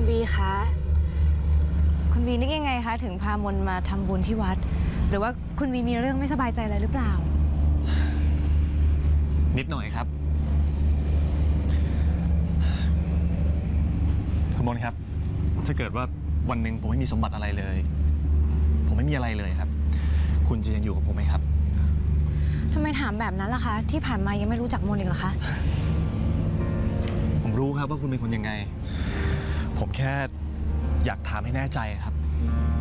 คุณวีคะคุณวีนึกยังไงคะถึงพามนมาทำบุญที่วัดหรือว่าคุณวีมีเรื่องไม่สบายใจอะไรหรือเปล่านิดหน่อยครับคุณมนครับถ้าเกิดว่าวันหนึ่งผมไม่มีสมบัติอะไรเลยผมไม่มีอะไรเลยครับคุณจะยังอยู่กับผมไหมครับทำไมถามแบบนั้นล่ะคะที่ผ่านมายังไม่รู้จักมนอีกเหรอคะผมรู้ครับว่าคุณเป็นคนยังไงผมแค่อยากถามให้แน่ใจครับ